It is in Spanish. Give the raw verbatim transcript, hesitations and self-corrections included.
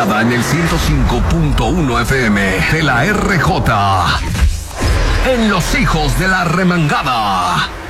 Inspirada en el ciento cinco punto uno F M de la R J. En Los Hijos de la Remangada.